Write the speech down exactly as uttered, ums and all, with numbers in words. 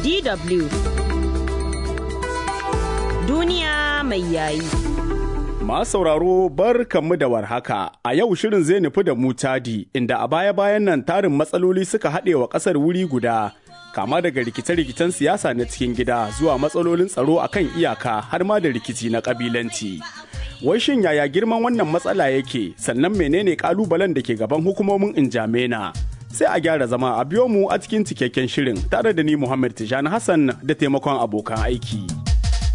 D W Duniya mai yayi. Masu sauraro bar kanmu da warhaka, a yau shirin zai nufi da mu Chadi, inda a baya-bayan nan tarin matsaloli suka haɗe wa ƙasar wuri guda, kama daga rikice-rikicen siyasa na cikin gida zuwa matsalolin tsaro a kan iyaka har ma da rikici na ƙabilanci. Wai shin yaya girman wannan matsala yake, sannan menene ƙalubalen da ke gaban hukumomin Injamena? Sai a gyara zama a biyo mu a cikin cikakken shirin tare da ni Muhammad Tijani Hassan da taimakon abokan aiki.